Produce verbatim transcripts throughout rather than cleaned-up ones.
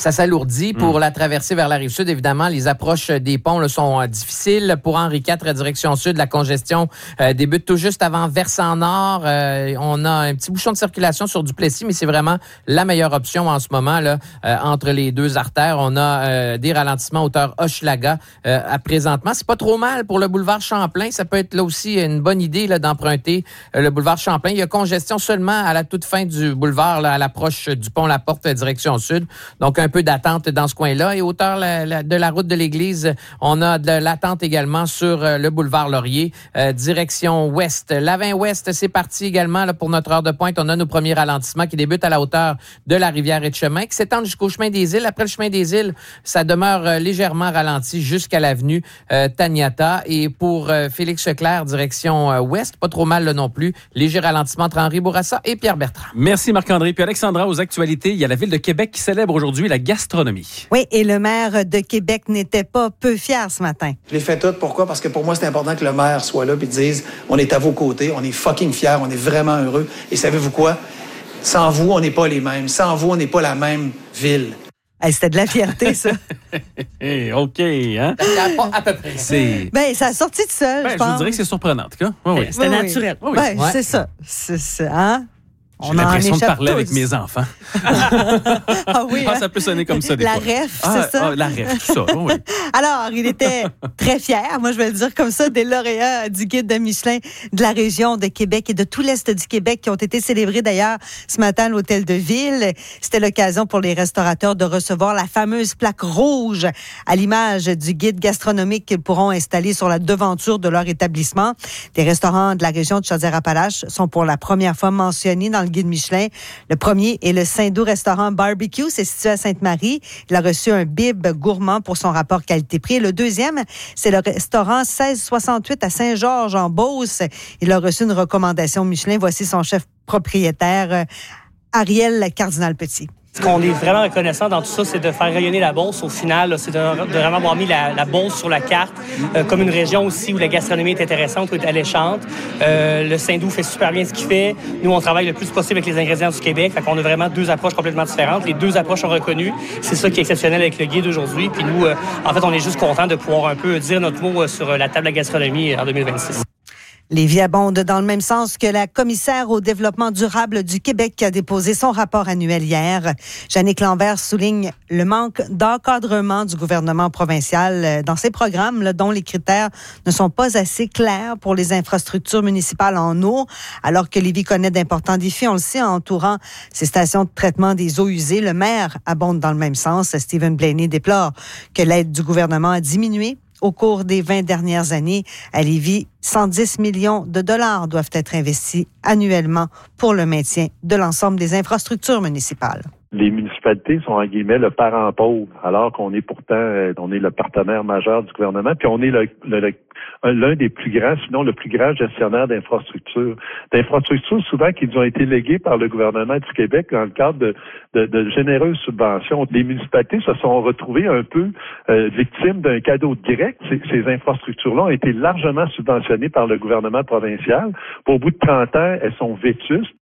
ça s'alourdit. Mm. Pour la traversée vers la Rive-Sud, évidemment, les approches des ponts là, sont euh, difficiles. Pour Henri quatre, direction sud, la congestion euh, débute tout juste avant Versant-Nord. Euh, on a un petit bouchon de circulation sur Duplessis, mais c'est vraiment la meilleure option en ce moment là euh, entre les deux artères. On a euh, des ralentissements hauteur Hochelaga euh, à présentement. C'est pas trop mal pour le boulevard Champlain. Ça peut être là aussi une bonne idée là, d'emprunter euh, le boulevard Champlain. Il y a congestion seulement à la toute fin du boulevard, là, à l'approche du pont La Porte, direction sud. Donc, un peu d'attente dans ce coin-là. Et hauteur la, la, de la route de l'Église, on a de l'attente également sur euh, le boulevard Laurier, euh, direction ouest. La vingt ouest, c'est parti également là, pour notre heure de pointe. On a nos premiers ralentissements qui débutent à la hauteur de la rivière Etchemin, qui s'étendent jusqu'au chemin des Îles. Après le chemin des Îles, ça demeure euh, légèrement ralenti jusqu'à l'avenue euh, Taniata. Et pour euh, Félix Leclerc, direction euh, ouest, pas trop mal là, non plus. Léger ralentissement entre Henri Bourassa et Pierre Bertrand. Merci Marc-André. Puis Alexandra, aux actualités, il y a la Ville de Québec qui célèbre aujourd'hui la gastronomie. Oui, et le maire de Québec n'était pas peu fier ce matin. Je l'ai fait tout. Pourquoi? Parce que pour moi, c'est important que le maire soit là et dise on est à vos côtés, on est fucking fiers, on est vraiment heureux. Et savez-vous quoi? Sans vous, on n'est pas les mêmes. Sans vous, on n'est pas la même ville. Hey, c'était de la fierté, ça. hey, OK, hein? À peu près. C'est... Ben, ça a sorti de seul, ben, je pense. Je vous dirais que c'est surprenant, en tout cas. Oui, oui. C'était oui, naturel. Oui. Ben, ouais. c'est ça. C'est ça, hein? J'ai On l'impression de parler tous. avec mes enfants. ah oui, ah, hein? ça peut sonner comme ça des la fois. La ref, ah, c'est ça? Ah, la ref, tout ça, oui. Alors, il était très fier, moi je vais le dire comme ça, des lauréats du guide de Michelin de la région de Québec et de tout l'Est du Québec qui ont été célébrés d'ailleurs ce matin à l'Hôtel de Ville. C'était l'occasion pour les restaurateurs de recevoir la fameuse plaque rouge à l'image du guide gastronomique qu'ils pourront installer sur la devanture de leur établissement. Des restaurants de la région de Chaudière-Appalaches sont pour la première fois mentionnés dans le guide Michelin. Le premier est le Saint-Doux Restaurant Barbecue, c'est situé à Sainte-Marie. Il a reçu un bib gourmand pour son rapport qualité-prix. Et le deuxième, c'est le restaurant seize soixante-huit à Saint-Georges en Beauce. Il a reçu une recommandation Michelin. Voici son chef propriétaire, Ariel Cardinal-Petit. Ce qu'on est vraiment reconnaissant dans tout ça, c'est de faire rayonner la Beauce. Au final, là, c'est de, de vraiment avoir mis la, la Beauce sur la carte, euh, comme une région aussi où la gastronomie est intéressante, où est alléchante. Euh, le Saint-Doux fait super bien ce qu'il fait. Nous, on travaille le plus possible avec les ingrédients du Québec. Fait qu'on a vraiment deux approches complètement différentes. Les deux approches sont reconnues. C'est ça qui est exceptionnel avec le guide aujourd'hui. Puis nous, euh, en fait, on est juste contents de pouvoir un peu dire notre mot sur la table de la gastronomie en deux mille vingt-six. Lévis abonde dans le même sens que la commissaire au développement durable du Québec qui a déposé son rapport annuel hier. Jannick Lanvers souligne le manque d'encadrement du gouvernement provincial dans ses programmes, là, dont les critères ne sont pas assez clairs pour les infrastructures municipales en eau, alors que Lévis connaît d'importants défis, on le sait, entourant ses stations de traitement des eaux usées. Le maire abonde dans le même sens. Stephen Blaney déplore que l'aide du gouvernement a diminué au cours des vingt dernières années. À Lévis, cent dix millions de dollars doivent être investis annuellement pour le maintien de l'ensemble des infrastructures municipales. Les municipalités sont, en guillemets, le parent pauvre, alors qu'on est pourtant, euh, on est le partenaire majeur du gouvernement, puis on est le, le, le, l'un des plus grands, sinon le plus grand gestionnaire d'infrastructures. D'infrastructures, souvent, qui nous ont été léguées par le gouvernement du Québec dans le cadre de, de, de généreuses subventions. Les municipalités se sont retrouvées un peu euh, victimes d'un cadeau direct. Ces, ces infrastructures-là ont été largement subventionnées par le gouvernement provincial. Au bout de trente ans, elles sont vétustes.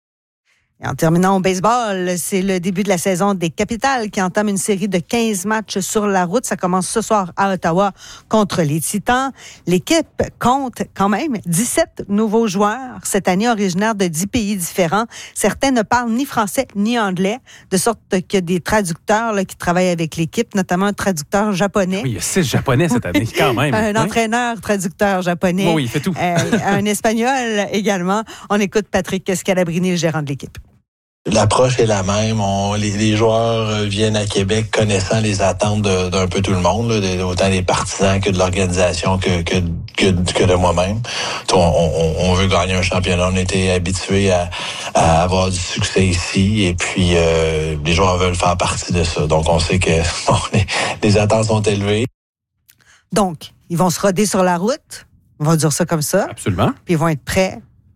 Et en terminant au baseball, c'est le début de la saison des Capitals qui entame une série de quinze matchs sur la route. Ça commence ce soir à Ottawa contre les Titans. L'équipe compte quand même dix-sept nouveaux joueurs cette année, originaires de dix pays différents. Certains ne parlent ni français ni anglais, de sorte que des traducteurs là, qui travaillent avec l'équipe, notamment un traducteur japonais. Oui, il y a six japonais cette année, quand même. Un oui. entraîneur traducteur japonais. Oui, oui, il fait tout. euh, un espagnol également. On écoute Patrick Scalabrini, le gérant de l'équipe. L'approche est la même. On, les, les joueurs viennent à Québec connaissant les attentes de, d'un peu tout le monde, là, de, autant des partisans que de l'organisation que, que, que, que de moi-même. On, on, on veut gagner un championnat. On était habitués à, à avoir du succès ici et puis euh, les joueurs veulent faire partie de ça. Donc on sait que bon, les, les attentes sont élevées. Donc, ils vont se roder sur la route. On va dire ça comme ça. Absolument. Puis ils vont être prêts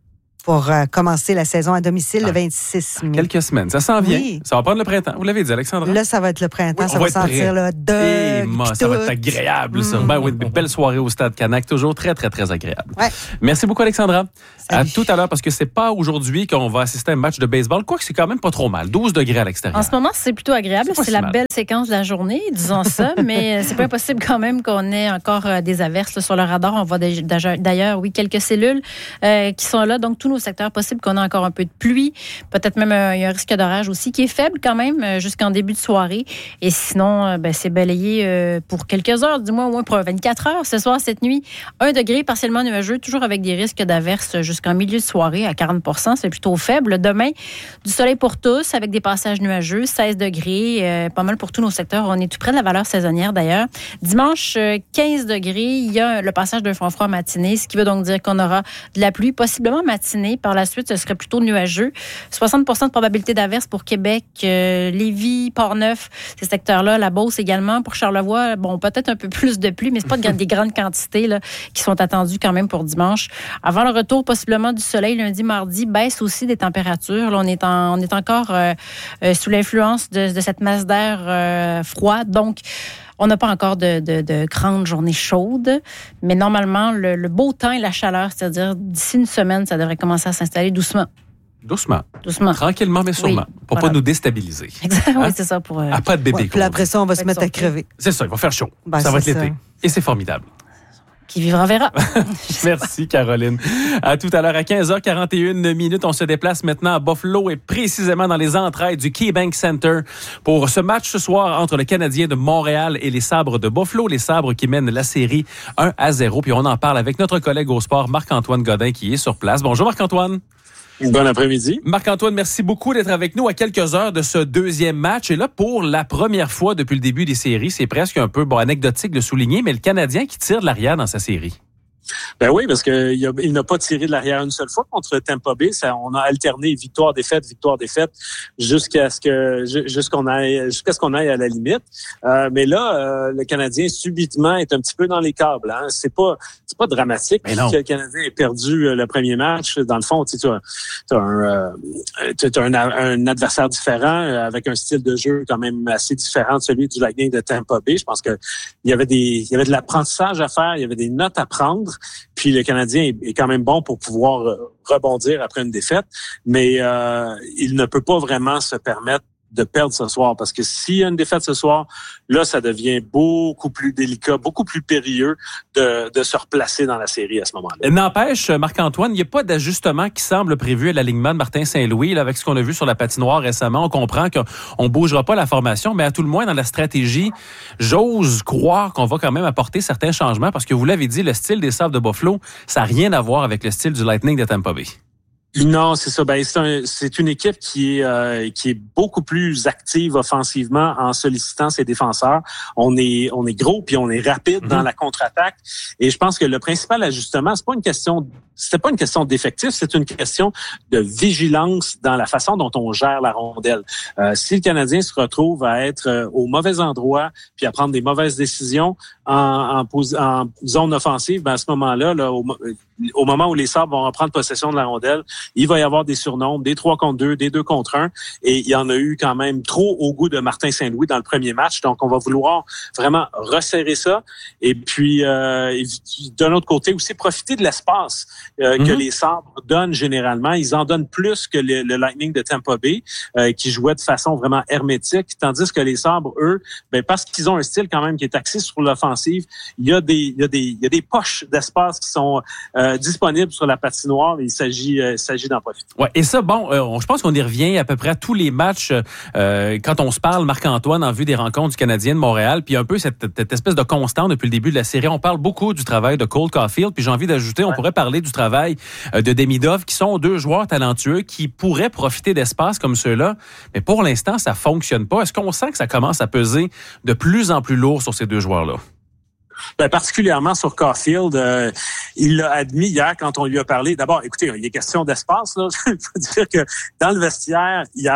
pour euh, commencer la saison à domicile ah, le vingt-six mai. Quelques semaines. Ça s'en vient. Oui. Ça va prendre le printemps. Vous l'avez dit, Alexandra? Là, ça va être le printemps. Oui, ça va, va sentir le dog. Ça va être agréable, ça. Mm. Ben oui, une belle soirée au Stade Canac. Toujours très, très, très agréable. Ouais. Merci beaucoup, Alexandra. Salut. À tout à l'heure, parce que c'est pas aujourd'hui qu'on va assister à un match de baseball. Quoique c'est quand même pas trop mal. douze degrés à l'extérieur. En ce moment, c'est plutôt agréable. C'est, c'est si la mal. belle séquence de la journée, disons ça. Mais c'est pas impossible quand même qu'on ait encore euh, des averses là, sur le radar. On voit d'ailleurs, oui, quelques cellules euh, qui sont là. Donc, tous nos secteurs, possible qu'on ait encore un peu de pluie. Peut-être même euh, il y a un risque d'orage aussi qui est faible quand même euh, jusqu'en début de soirée. Et sinon, euh, ben, c'est balayé euh, pour quelques heures, du moins au moins pour vingt-quatre heures. Ce soir, cette nuit, un degré partiellement nuageux, toujours avec des risques d'averses jusqu'en milieu de soirée à quarante pour cent. C'est plutôt faible. Demain, du soleil pour tous avec des passages nuageux, seize degrés, euh, pas mal pour tous nos secteurs. On est tout près de la valeur saisonnière d'ailleurs. Dimanche, euh, quinze degrés. Il y a le passage d'un front froid matinée, ce qui veut donc dire qu'on aura de la pluie, possiblement matinée. Par la suite, ce serait plutôt nuageux. soixante pour cent de probabilité d'averse pour Québec, euh, Lévis, Port-Neuf, ces secteurs-là, la Beauce également. Pour Charlevoix, bon, peut-être un peu plus de pluie, mais c'est pas de, des grandes quantités là, qui sont attendues quand même pour dimanche. Avant le retour possiblement du soleil lundi, mardi, baisse aussi des températures. Là, on est en, on est encore euh, euh, sous l'influence de, de cette masse d'air euh, froid. Donc, on n'a pas encore de, de, de grandes journées chaudes, mais normalement, le, le beau temps et la chaleur, c'est-à-dire d'ici une semaine, ça devrait commencer à s'installer doucement. Doucement. Doucement. Tranquillement, mais sûrement. Oui, pour voilà. Pas nous déstabiliser. Exactement. Hein? Oui, c'est ça. Pour, euh... À pas de bébé. Ouais, puis après ça, on va se mettre à crever. C'est ça, il va faire chaud. Ben, ça va être ça. l'été. Et c'est formidable. Qui vivra verra. Merci, Caroline. À tout à l'heure, à quinze heures quarante et une minutes, on se déplace maintenant à Buffalo et précisément dans les entrailles du KeyBank Center pour ce match ce soir entre le Canadien de Montréal et les Sabres de Buffalo. Les Sabres qui mènent la série un à zéro. Puis on en parle avec notre collègue au sport, Marc-Antoine Godin, qui est sur place. Bonjour, Marc-Antoine. Bon après-midi. Marc-Antoine, merci beaucoup d'être avec nous à quelques heures de ce deuxième match. Et là, pour la première fois depuis le début des séries, c'est presque un peu bon, anecdotique de souligner, mais le Canadien qui tire de l'arrière dans sa série. Ben oui, parce que il, a, il n'a pas tiré de l'arrière une seule fois contre Tampa Bay. Ça, on a alterné victoire-défaite, victoire-défaite, jusqu'à ce que jusqu'on aille, jusqu'à ce qu'on aille à la limite. Euh, mais là, euh, le Canadien subitement est un petit peu dans les câbles. Hein. C'est pas, c'est pas dramatique que le Canadien ait perdu le premier match. Dans le fond, tu as, t'as un, euh, t'as un, un adversaire différent avec un style de jeu quand même assez différent de celui du Lightning de Tampa Bay. Je pense que il y avait des, il y avait de l'apprentissage à faire, il y avait des notes à prendre. Puis le Canadien est quand même bon pour pouvoir rebondir après une défaite, mais euh, il ne peut pas vraiment se permettre de perdre ce soir, parce que s'il y a une défaite ce soir, là, ça devient beaucoup plus délicat, beaucoup plus périlleux de, de se replacer dans la série à ce moment-là. N'empêche, Marc-Antoine, il n'y a pas d'ajustement qui semble prévu à l'alignement de Martin Saint-Louis. Là, avec ce qu'on a vu sur la patinoire récemment, on comprend qu'on ne bougera pas la formation, mais à tout le moins, dans la stratégie, j'ose croire qu'on va quand même apporter certains changements, parce que vous l'avez dit, le style des Sabres de Buffalo, ça n'a rien à voir avec le style du Lightning de Tampa Bay. Non, c'est ça. Ben, c'est, un, c'est une équipe qui est euh, qui est beaucoup plus active offensivement en sollicitant ses défenseurs. On est on est gros puis on est rapide mm-hmm. dans la contre-attaque. Et je pense que le principal ajustement, c'est pas une question, c'était pas une question d'effectif, c'est une question de vigilance dans la façon dont on gère la rondelle. Euh, si le Canadien se retrouve à être euh, au mauvais endroit puis à prendre des mauvaises décisions en, en, pos- en zone offensive, ben à ce moment-là, là, au, au moment où les Sabres vont reprendre possession de la rondelle, il va y avoir des surnombres, des trois contre deux, des deux contre un, et il y en a eu quand même trop au goût de Martin Saint-Louis dans le premier match, donc on va vouloir vraiment resserrer ça, et puis euh, d'un autre côté aussi profiter de l'espace euh, mm-hmm. que les Sabres donnent généralement. Ils en donnent plus que le, le Lightning de Tampa Bay, euh, qui jouait de façon vraiment hermétique, tandis que les Sabres, eux, ben parce qu'ils ont un style quand même qui est axé sur l'offensive, il y a des, il y a des, il y a des poches d'espace qui sont euh, disponibles sur la patinoire, et il s'agit, euh, il s'agit d'en profiter. Ouais, et ça, bon, euh, je pense qu'on y revient à peu près à tous les matchs euh, quand on se parle, Marc-Antoine, en vue des rencontres du Canadien de Montréal, puis un peu cette, cette espèce de constant depuis le début de la série. On parle beaucoup du travail de Cole Caulfield, puis j'ai envie d'ajouter, ouais. on pourrait parler du travail euh, de Demidov, qui sont deux joueurs talentueux qui pourraient profiter d'espace comme ceux-là, mais pour l'instant, ça fonctionne pas. Est-ce qu'on sent que ça commence à peser de plus en plus lourd sur ces deux joueurs-là? Ben, particulièrement sur Caulfield, euh, il l'a admis hier quand on lui a parlé. D'abord, écoutez, il est question d'espace, là. Il faut dire que dans le vestiaire, hier,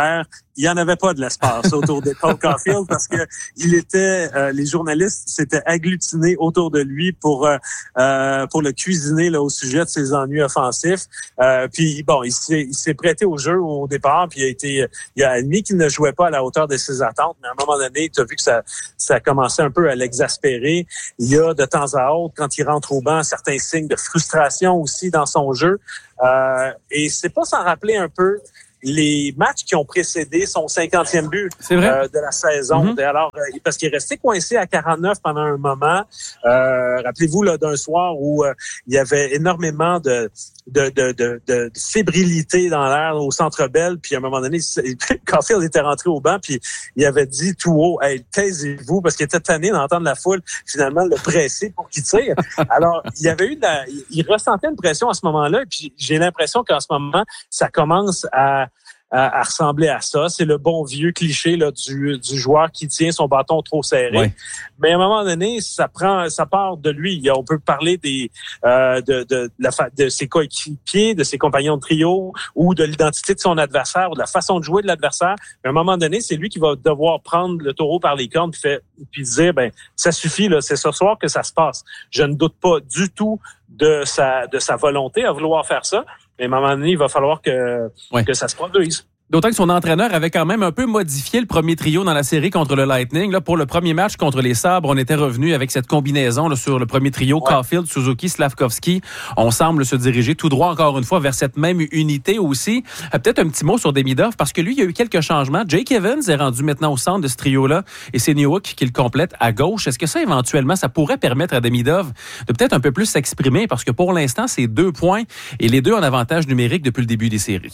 il y en avait pas de l'espace autour de Cole Caulfield parce que il était, euh, les journalistes s'étaient agglutinés autour de lui pour euh, euh, pour le cuisiner là au sujet de ses ennuis offensifs. Euh, puis bon, il s'est il s'est prêté au jeu au départ, puis il a été, il a admis qu'il ne jouait pas à la hauteur de ses attentes, mais à un moment donné, tu as vu que ça ça commençait un peu à l'exaspérer. Il y a de temps à autre, quand il rentre au banc, certains signes de frustration aussi dans son jeu. Euh, et c'est pas sans rappeler un peu les matchs qui ont précédé son cinquantième but euh, de la saison. Mm-hmm. Alors, euh, parce qu'il est resté coincé à quarante-neuf pendant un moment. Euh, rappelez-vous là d'un soir où euh, il y avait énormément de de, de, de, de fébrilité dans l'air au Centre Bell. Puis à un moment donné, Caulfield était rentré au banc puis il avait dit tout haut, « Hey, taisez-vous » parce qu'il était tanné d'entendre la foule finalement le presser pour qu'il tire. Alors, il y avait eu de la, il ressentait une pression à ce moment-là. Et puis j'ai l'impression qu'en ce moment, ça commence à À, à ressembler à ça. C'est le bon vieux cliché là, du, du joueur qui tient son bâton trop serré. Ouais. Mais à un moment donné, ça prend, ça part de lui. On peut parler des euh, de, de, de, la, de ses coéquipiers, de ses compagnons de trio, ou de l'identité de son adversaire, ou de la façon de jouer de l'adversaire. Mais à un moment donné, c'est lui qui va devoir prendre le taureau par les cornes puis, fait, puis dire, ben ça suffit, là, c'est ce soir que ça se passe. Je ne doute pas du tout de sa de sa volonté à vouloir faire ça. Mais à un moment donné, il va falloir que, ouais. que ça se produise. D'autant que son entraîneur avait quand même un peu modifié le premier trio dans la série contre le Lightning. Là, pour le premier match contre les Sabres, on était revenu avec cette combinaison là, sur le premier trio, ouais. Caulfield, Suzuki, Slavkovski. On semble se diriger tout droit, encore une fois, vers cette même unité aussi. Euh, peut-être un petit mot sur Demidov, parce que lui, il y a eu quelques changements. Jake Evans est rendu maintenant au centre de ce trio-là, et c'est Newhook qui le complète à gauche. Est-ce que ça, éventuellement, ça pourrait permettre à Demidov de peut-être un peu plus s'exprimer, parce que pour l'instant, c'est deux points, et les deux en avantage numérique depuis le début des séries?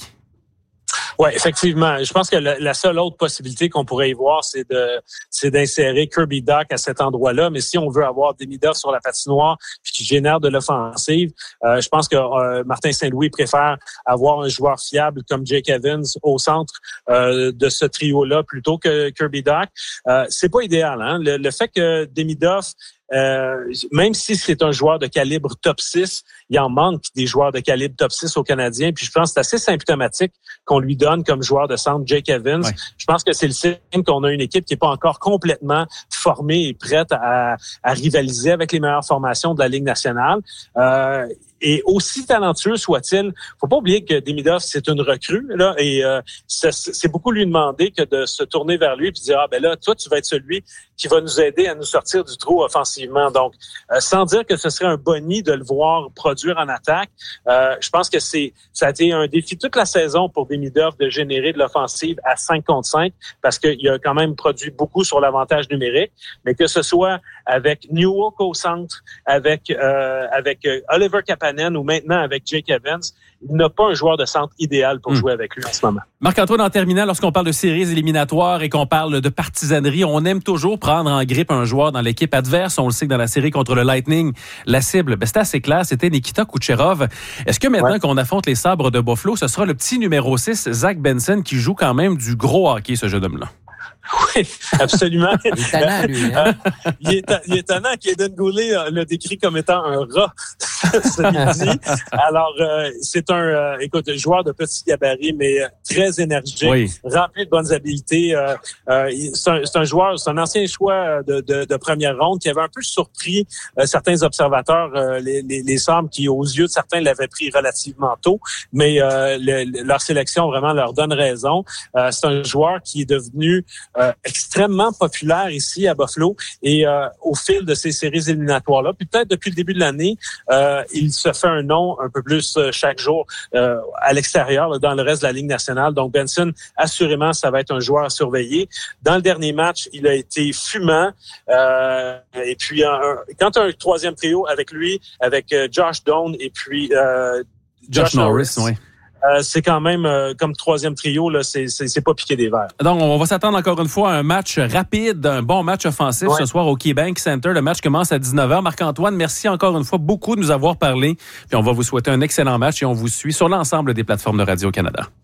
Oui, effectivement. Je pense que la, la seule autre possibilité qu'on pourrait y voir, c'est de c'est d'insérer Kirby Dach à cet endroit-là. Mais si on veut avoir Demidov sur la patinoire puis qui génère de l'offensive, euh, je pense que euh, Martin Saint-Louis préfère avoir un joueur fiable comme Jake Evans au centre euh, de ce trio-là plutôt que Kirby Dach. Euh, c'est pas idéal, hein. Le, le fait que Demidov Euh, même si c'est un joueur de calibre top six, il en manque des joueurs de calibre top six aux Canadiens. Puis je pense que c'est assez symptomatique qu'on lui donne comme joueur de centre Jake Evans. Ouais. Je pense que c'est le signe qu'on a une équipe qui n'est pas encore complètement formée et prête à, à rivaliser avec les meilleures formations de la Ligue nationale. Euh, Et aussi talentueux soit-il, faut pas oublier que Demidov, c'est une recrue, là, et euh, c'est, c'est beaucoup lui demander que de se tourner vers lui et de dire, ah ben là, toi, tu vas être celui qui va nous aider à nous sortir du trou offensivement. Donc, euh, sans dire que ce serait un boni de le voir produire en attaque, euh, je pense que c'est ça a été un défi toute la saison pour Demidov de générer de l'offensive à cinq contre cinq, parce qu'il a quand même produit beaucoup sur l'avantage numérique, mais que ce soit avec Newhook au centre, avec euh, avec euh, Oliver Kapanen, ou maintenant avec Jake Evans, il n'a pas un joueur de centre idéal pour mmh. jouer avec lui en ce moment. Marc-Antoine, en terminant, lorsqu'on parle de séries éliminatoires et qu'on parle de partisanerie, on aime toujours prendre en grippe un joueur dans l'équipe adverse. On le sait que dans la série contre le Lightning, la cible, ben, c'était assez clair, c'était Nikita Kucherov. Est-ce que maintenant ouais. qu'on affronte les Sabres de Buffalo, ce sera le petit numéro six, Zach Benson, qui joue quand même du gros hockey, ce jeune homme-là? Oui, absolument. Il est étonnant, lui. Hein? il, est, il est étonnant qu'Aiden Goulet l'a décrit comme étant un rat ce midi. Alors, euh, c'est un euh, écoute, joueur de petit gabarit, mais très énergique, oui. rempli de bonnes habiletés. Euh, euh, c'est, un, c'est un joueur, c'est un ancien choix de, de, de première ronde qui avait un peu surpris euh, certains observateurs, euh, les, les, les Sabres, qui, aux yeux de certains, l'avaient pris relativement tôt. Mais euh, le, leur sélection vraiment leur donne raison. Euh, c'est un joueur qui est devenu Euh, extrêmement populaire ici à Buffalo et euh, au fil de ces séries éliminatoires-là. Puis peut-être depuis le début de l'année, euh, il se fait un nom un peu plus euh, chaque jour euh, à l'extérieur, là, dans le reste de la Ligue nationale. Donc Benson, assurément, ça va être un joueur à surveiller. Dans le dernier match, il a été fumant. Euh, et puis, un, un, quand tu as un troisième trio avec lui, avec euh, Josh Doan et puis euh, Josh, Josh Norris, Norris, oui. Euh, c'est quand même euh, comme troisième trio, là, c'est, c'est, c'est pas piqué des verres. Donc, on va s'attendre encore une fois à un match rapide, un bon match offensif ouais. ce soir au KeyBank Center. Le match commence à dix-neuf heures. Marc-Antoine, merci encore une fois beaucoup de nous avoir parlé. Puis on va vous souhaiter un excellent match et on vous suit sur l'ensemble des plateformes de Radio-Canada.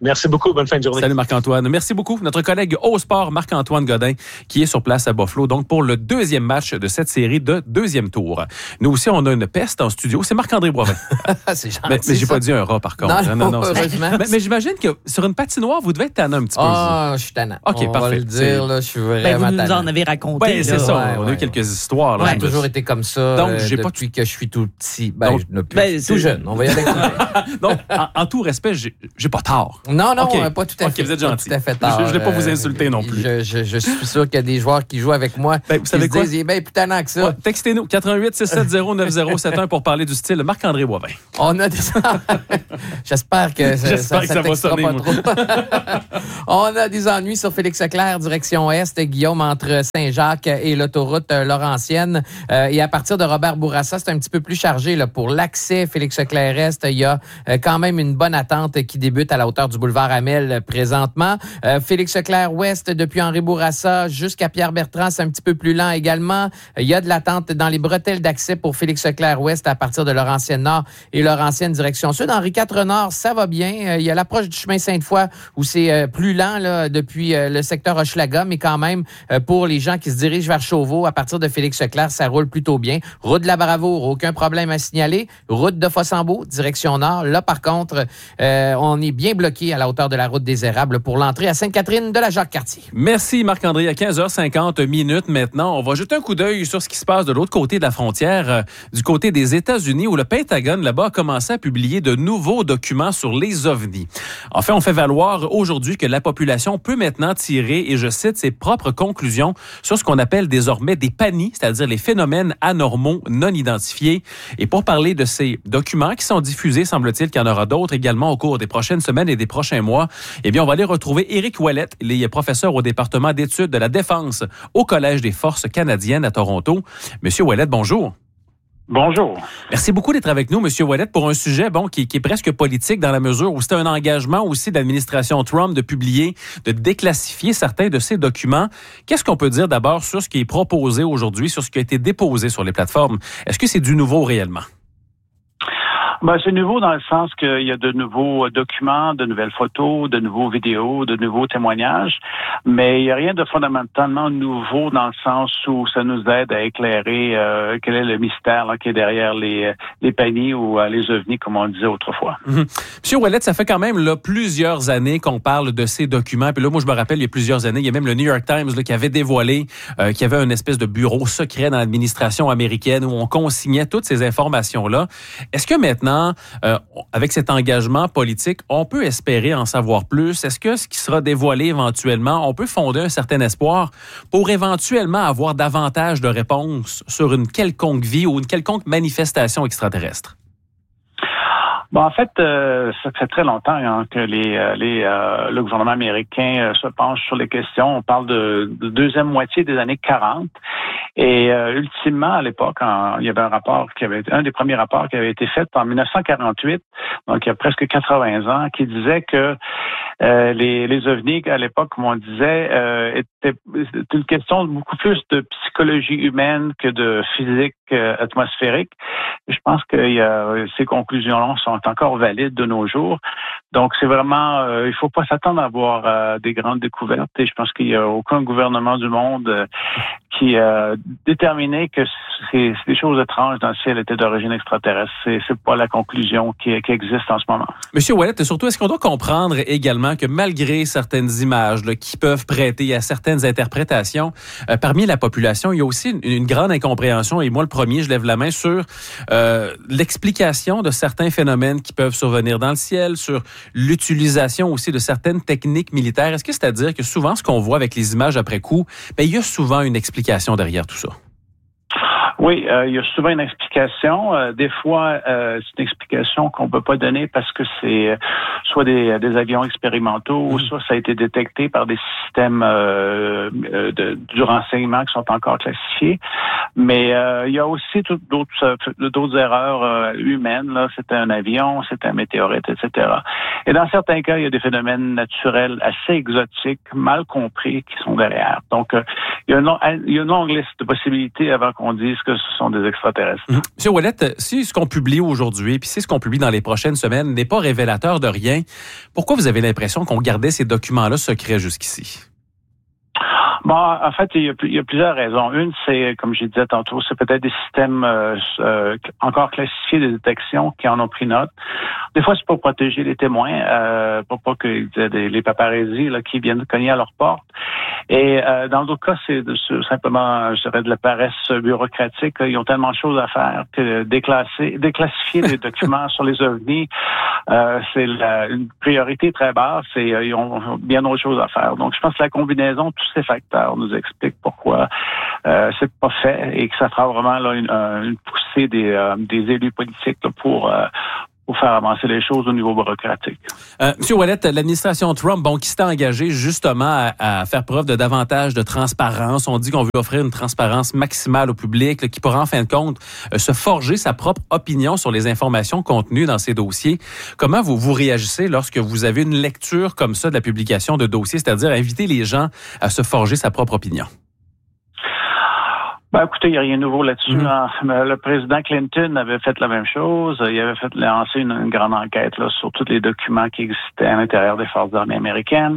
Merci beaucoup. Bonne fin de journée. Salut Marc-Antoine. Merci beaucoup. Notre collègue au sport, Marc-Antoine Godin, qui est sur place à Buffalo, donc pour le deuxième match de cette série de deuxième tour. Nous aussi, on a une peste en studio. C'est Marc-André Boivin. C'est gentil. Mais, mais j'ai ça. pas dit un rat, par contre. Non, non, non, non heureusement. mais, mais j'imagine que sur une patinoire, vous devez être tannant un petit peu. Ah, je suis tannant. OK, on parfait. va le dire, là, je suis vraiment Ben, vous nous tannant. en avez raconté. Ben, c'est là. ça. Ouais, on a ouais, eu quelques histoires. Là, Ça a toujours été comme ça Donc, euh, j'ai depuis pas... que je suis tout petit. Ben, Donc, je, depuis, ben, tout jeune. On va y aller. Donc, en, en tout respect, j'ai, j'ai pas tort. Non, non, Okay. euh, pas tout à fait. OK, vous êtes pas gentil. Tout à fait tard. Je ne voulais pas vous Euh, insulter non plus. Je, je, je suis sûr qu'il y a des joueurs qui jouent avec moi. Ben, vous savez qui quoi? se disent, il est bien plus tannant que ça. Ouais, textez-nous, quatre un huit, six sept zéro, neuf zéro sept un pour parler du style Marc-André Boivin. On a des... J'espère que ça, J'espère que ça va textera sonner, pas moi. trop. On a des ennuis sur Félix Leclerc, direction Est, Guillaume, entre Saint-Jacques et l'autoroute Laurentienne. Euh, et à partir de Robert Bourassa, c'est un petit peu plus chargé là, pour l'accès Félix Leclerc-Est. Il y a euh, quand même une bonne attente qui débute à la hauteur du boulevard Amel euh, présentement. Euh, Félix Leclerc-Ouest, depuis Henri Bourassa jusqu'à Pierre-Bertrand, c'est un petit peu plus lent également. Il y a de l'attente dans les bretelles d'accès pour Félix Leclerc-Ouest à partir de Laurentienne-Nord et Laurentienne direction Sud. Henri quatre Nord, ça va bien. Euh, il y a l'approche du chemin Sainte-Foy où c'est euh, plus lent là, depuis euh, le secteur Hochelaga, mais quand même, euh, pour les gens qui se dirigent vers Chauveau, à partir de Félix Leclerc, ça roule plutôt bien. Route de la Bravoure, aucun problème à signaler. Route de Fossambeau, direction Nord. Là, par contre, euh, on est bien bloqué à la hauteur de la route des Érables pour l'entrée à Sainte-Catherine de la Jacques-Cartier. Merci Marc-André. À quinze heures cinquante minutes maintenant, on va jeter un coup d'œil sur ce qui se passe de l'autre côté de la frontière, euh, du côté des États-Unis, où le Pentagone, là-bas, a commencé à publier de nouveaux documents sur les ovnis. En fait, on fait valoir aujourd'hui que la population peut maintenant tirer, et je cite, ses propres conclusions sur ce qu'on appelle désormais des P A N I, c'est-à-dire les phénomènes anormaux non identifiés. Et pour parler de ces documents qui sont diffusés, semble-t-il qu'il y en aura d'autres également au cours des prochaines semaines et des prochains mois, eh bien, on va aller retrouver Éric Ouellette. Il est professeur au département d'études de la défense au Collège des forces canadiennes à Toronto. Monsieur Ouellette, bonjour. Bonjour. Merci beaucoup d'être avec nous, Monsieur Ouellette, pour un sujet bon qui, qui est presque politique dans la mesure où c'est un engagement aussi de l'administration Trump de publier, de déclassifier certains de ces documents. Qu'est-ce qu'on peut dire d'abord sur ce qui est proposé aujourd'hui, sur ce qui a été déposé sur les plateformes? Est-ce que c'est du nouveau réellement? Ben, c'est nouveau dans le sens qu'il y a de nouveaux documents, de nouvelles photos, de nouveaux vidéos, de nouveaux témoignages, mais il n'y a rien de fondamentalement nouveau dans le sens où ça nous aide à éclairer euh, quel est le mystère là, qui est derrière les, les P A N I ou euh, les ovnis, comme on disait autrefois. Mm-hmm. Monsieur Ouellette, ça fait quand même là, plusieurs années qu'on parle de ces documents. Puis là, moi, je me rappelle, il y a plusieurs années, il y a même le New York Times là, qui avait dévoilé euh, qu'il y avait une espèce de bureau secret dans l'administration américaine où on consignait toutes ces informations-là. Est-ce que maintenant, Euh, avec cet engagement politique, on peut espérer en savoir plus? Est-ce que ce qui sera dévoilé éventuellement, on peut fonder un certain espoir pour éventuellement avoir davantage de réponses sur une quelconque vie ou une quelconque manifestation extraterrestre? Bon, en fait, euh, ça fait très longtemps hein, que les, les, euh, le gouvernement américain euh, se penche sur les questions. On parle de, de deuxième moitié des années quarante. Et euh, ultimement, à l'époque, en, il y avait un rapport qui avait un des premiers rapports qui avait été fait en dix-neuf cent quarante-huit, donc il y a presque quatre-vingts ans, qui disait que euh, les, les ovnis, à l'époque, comme on disait, euh, étaient c'était une question de beaucoup plus de psychologie humaine que de physique euh, atmosphérique. Et je pense que il y a, ces conclusions-là sont encore valides de nos jours. Donc, c'est vraiment, euh, il faut pas s'attendre à avoir euh, des grandes découvertes. Et je pense qu'il y a aucun gouvernement du monde euh, qui a déterminé que ces, ces choses étranges dans le ciel étaient d'origine extraterrestre. C'est, c'est pas la conclusion qui, qui existe en ce moment. Monsieur Ouellette, surtout, est-ce qu'on doit comprendre également que malgré certaines images là, qui peuvent prêter à certaines interprétations, euh, parmi la population, il y a aussi une, une grande incompréhension, et moi le premier, je lève la main sur euh, l'explication de certains phénomènes qui peuvent survenir dans le ciel, sur l'utilisation aussi de certaines techniques militaires. Est-ce que c'est-à-dire que souvent, ce qu'on voit avec les images après coup, bien, il y a souvent une explication derrière tout ça? Oui, euh, il y a souvent une explication. Euh, des fois, euh, c'est une explication qu'on peut pas donner parce que c'est euh, soit des, des avions expérimentaux mmh. ou soit ça a été détecté par des systèmes euh, de, du renseignement qui sont encore classifiés. Mais euh, il y a aussi tout, d'autres, d'autres erreurs euh, humaines. Là, c'était un avion, c'était un météorite, et cetera. Et dans certains cas, il y a des phénomènes naturels assez exotiques, mal compris, qui sont derrière. Donc, euh, il y a une, il y a une longue liste de possibilités avant qu'on dise que que ce sont des extraterrestres. Mmh. Monsieur Ouellet, si ce qu'on publie aujourd'hui, puis si ce qu'on publie dans les prochaines semaines n'est pas révélateur de rien, pourquoi vous avez l'impression qu'on gardait ces documents-là secrets jusqu'ici? Bon, en fait, il y, a, il y a plusieurs raisons. Une, c'est, comme je disais tantôt, c'est peut-être des systèmes euh, euh, encore classifiés de détection qui en ont pris note. Des fois, c'est pour protéger les témoins, euh, pour pas que des, les paparazzis là, qui viennent cogner à leur porte. Et euh, dans d'autres cas, c'est de, simplement, je dirais, de la paresse bureaucratique. Ils ont tellement de choses à faire que déclasser, déclassifier des documents sur les ovnis, euh, c'est la, une priorité très basse et euh, ils ont bien d'autres choses à faire. Donc, je pense que la combinaison de tous ces facteurs nous explique pourquoi euh, c'est pas fait et que ça fera vraiment là, une, une poussée des, euh, des élus politiques là, pour... Euh, pour faire avancer les choses au niveau bureaucratique. Euh, Monsieur Ouellet, l'administration Trump, bon, qui s'est engagée justement à, à faire preuve de davantage de transparence. On dit qu'on veut offrir une transparence maximale au public, là, qui pourra en fin de compte euh, se forger sa propre opinion sur les informations contenues dans ces dossiers. Comment vous, vous réagissez lorsque vous avez une lecture comme ça de la publication de dossiers, c'est-à-dire inviter les gens à se forger sa propre opinion? Ben, écoutez, il n'y a rien de nouveau là-dessus. Mmh. Hein. Le président Clinton avait fait la même chose. Il avait fait lancer une, une grande enquête là, sur tous les documents qui existaient à l'intérieur des forces armées américaines.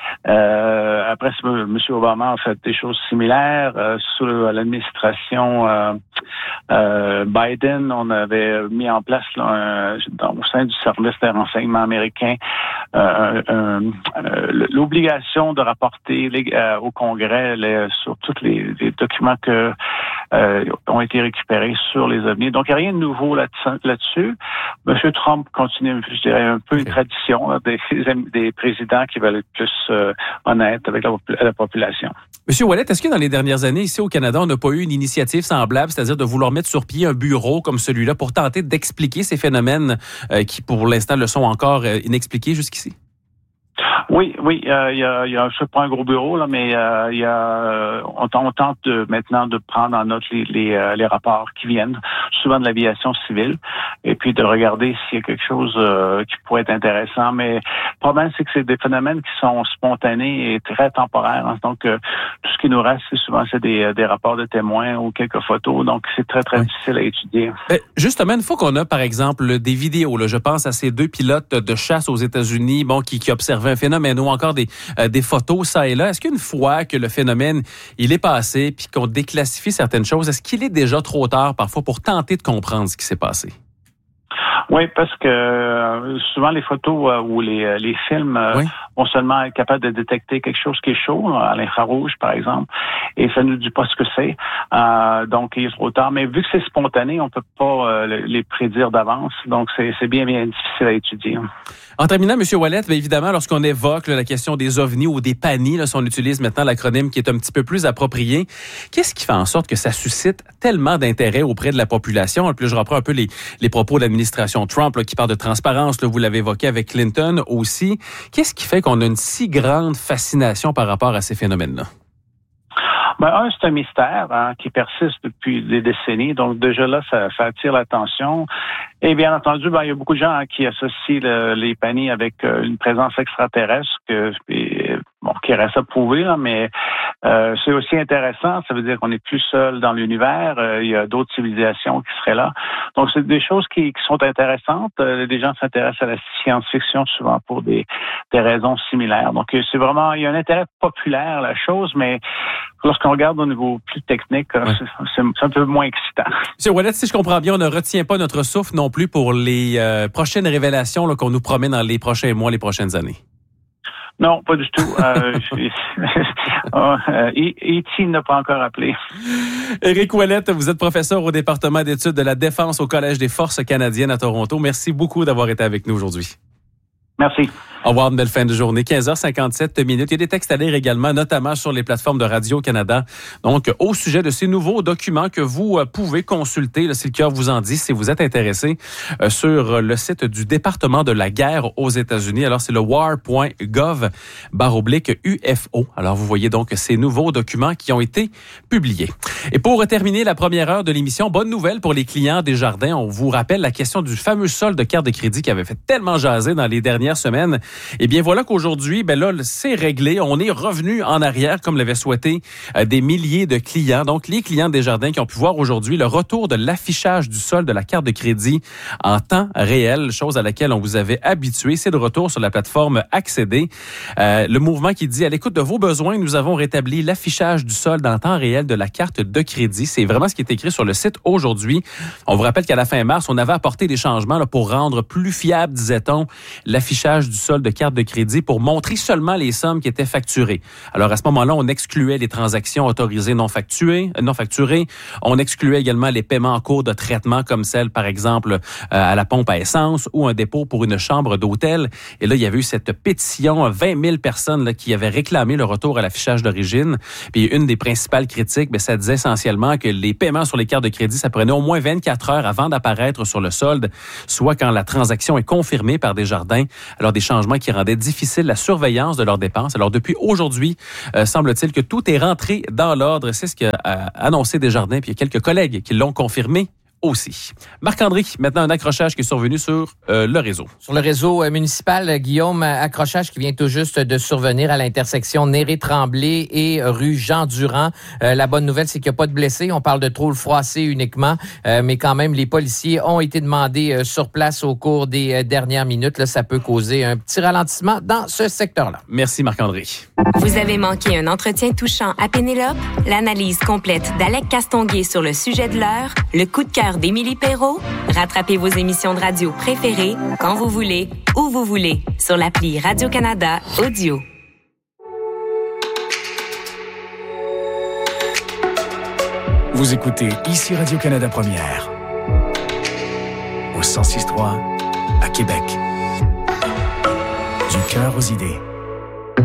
Euh, après, M. Obama a fait des choses similaires. Euh, sous l'administration euh, euh, Biden, on avait mis en place là, un, dans, au sein du service des renseignements américains euh, un, un, l'obligation de rapporter les, euh, au Congrès les, sur tous les, les documents que Euh, ont été récupérés sur les ovnis. Donc, il n'y a rien de nouveau là-dessus. M. Trump continue, je dirais, un peu une tradition là, des, des présidents qui veulent être plus euh, honnêtes avec la, la population. Monsieur Ouellet, est-ce que dans les dernières années, ici au Canada, on n'a pas eu une initiative semblable, c'est-à-dire de vouloir mettre sur pied un bureau comme celui-là pour tenter d'expliquer ces phénomènes euh, qui, pour l'instant, le sont encore euh, inexpliqués jusqu'ici? Oui, oui, il euh, y a, y a, je sais pas un gros bureau là, mais il euh, y a, on, on tente de, maintenant de prendre en note les, les, euh, les rapports qui viennent, souvent de l'aviation civile, et puis de regarder s'il y a quelque chose euh, qui pourrait être intéressant. Mais le problème, c'est que c'est des phénomènes qui sont spontanés et très temporaires. Hein. Donc, euh, tout ce qui nous reste, c'est souvent c'est des, des rapports de témoins ou quelques photos. Donc, c'est très, très oui. difficile à étudier. Euh, justement, une fois qu'on a, par exemple, des vidéos, là, je pense à ces deux pilotes de chasse aux États-Unis, bon, qui, qui observaient un phénomène, ou encore des, euh, des photos, ça et là. Est-ce qu'une fois que le phénomène, il est passé, puis qu'on déclassifie certaines choses, est-ce qu'il est déjà trop tard parfois pour tenter de comprendre ce qui s'est passé? Oui, parce que euh, souvent les photos euh, ou les, les films euh, oui. vont seulement être capables de détecter quelque chose qui est chaud, à l'infrarouge par exemple, et ça ne nous dit pas ce que c'est. Euh, donc il est trop tard. Mais vu que c'est spontané, on peut pas euh, les prédire d'avance. Donc c'est, c'est bien, bien difficile à étudier. En terminant, M. Ouellet, bien évidemment, lorsqu'on évoque là, la question des ovnis ou des P A N I, là, si on utilise maintenant l'acronyme qui est un petit peu plus approprié, qu'est-ce qui fait en sorte que ça suscite tellement d'intérêt auprès de la population? Et puis je reprends un peu les, les propos de l'administration Trump là, qui parle de transparence, là, vous l'avez évoqué avec Clinton aussi. Qu'est-ce qui fait qu'on a une si grande fascination par rapport à ces phénomènes-là? Ben, un, c'est un mystère hein, qui persiste depuis des décennies. Donc, déjà là, ça, ça attire l'attention. Et bien entendu, ben, il y a beaucoup de gens hein, qui associent le, les P A N I avec euh, une présence extraterrestre que, et, bon, qui reste à prouver, là, mais euh, c'est aussi intéressant. Ça veut dire qu'on n'est plus seul dans l'univers. Euh, il y a d'autres civilisations qui seraient là. Donc, c'est des choses qui, qui sont intéressantes. Euh, les gens s'intéressent à la science-fiction souvent pour des, des raisons similaires. Donc, c'est vraiment, il y a un intérêt populaire à la chose, mais lorsqu'on regarde au niveau plus technique, ouais. c'est, c'est, c'est un peu moins excitant. Monsieur Ouellet, si je comprends bien, on ne retient pas notre souffle non plus pour les euh, prochaines révélations là, qu'on nous promet dans les prochains mois, les prochaines années. Non, pas du tout. Euh, E T n'a pas encore appelé. Éric Ouellet, vous êtes professeur au département d'études de la défense au Collège des Forces canadiennes à Toronto. Merci beaucoup d'avoir été avec nous aujourd'hui. Merci. Au revoir, une belle fin de journée. quinze heures cinquante-sept minutes. Il y a des textes à lire également, notamment sur les plateformes de Radio-Canada. Donc, au sujet de ces nouveaux documents que vous euh, pouvez consulter, là, si le cœur vous en dit, si vous êtes intéressé, euh, sur le site du département de la guerre aux États-Unis. Alors, c'est le war point gov barre oblique U F O. Alors, vous voyez donc ces nouveaux documents qui ont été publiés. Et pour terminer la première heure de l'émission, bonne nouvelle pour les clients Desjardins. On vous rappelle la question du fameux solde de carte de crédit qui avait fait tellement jaser dans les dernières semaines. Eh bien, voilà qu'aujourd'hui, ben là, c'est réglé. On est revenu en arrière, comme l'avaient souhaité euh, des milliers de clients. Donc, les clients de Desjardins qui ont pu voir aujourd'hui le retour de l'affichage du solde de la carte de crédit en temps réel, chose à laquelle on vous avait habitué. C'est de retour sur la plateforme Accéder. Euh, le mouvement qui dit, à l'écoute de vos besoins, nous avons rétabli l'affichage du solde en temps réel de la carte de crédit. C'est vraiment ce qui est écrit sur le site aujourd'hui. On vous rappelle qu'à la fin mars, on avait apporté des changements là, pour rendre plus fiable, disait-on, l'affichage du solde de carte de crédit pour montrer seulement les sommes qui étaient facturées. Alors, à ce moment-là, on excluait les transactions autorisées non facturées, non facturées. On excluait également les paiements en cours de traitement comme celles, par exemple, euh, à la pompe à essence ou un dépôt pour une chambre d'hôtel. Et là, il y avait eu cette pétition, vingt mille personnes là, qui avaient réclamé le retour à l'affichage d'origine. Puis une des principales critiques, bien, ça disait essentiellement que les paiements sur les cartes de crédit, ça prenait au moins vingt-quatre heures avant d'apparaître sur le solde, soit quand la transaction est confirmée par Desjardins. Alors, des changements qui rendaient difficile la surveillance de leurs dépenses. Alors, depuis aujourd'hui, euh, semble-t-il que tout est rentré dans l'ordre. C'est ce qu'a euh, annoncé Desjardins, puis il y a quelques collègues qui l'ont confirmé aussi. Marc-André, maintenant un accrochage qui est survenu sur euh, le réseau. Sur le réseau municipal, Guillaume, accrochage qui vient tout juste de survenir à l'intersection Néré-Tremblay et rue Jean-Durand. Euh, la bonne nouvelle, c'est qu'il n'y a pas de blessés. On parle de tôle froissée uniquement, euh, mais quand même, les policiers ont été demandés euh, sur place au cours des euh, dernières minutes. Là, ça peut causer un petit ralentissement dans ce secteur-là. Merci, Marc-André. Vous avez manqué un entretien touchant à Pénélope? L'analyse complète d'Alec Castonguay sur le sujet de l'heure? Le coup de cœur d'Émilie Perrault? Rattrapez vos émissions de radio préférées quand vous voulez, où vous voulez, sur l'appli Radio-Canada Audio. Vous écoutez ici Radio-Canada Première, au cent six trois à Québec. Du cœur aux idées.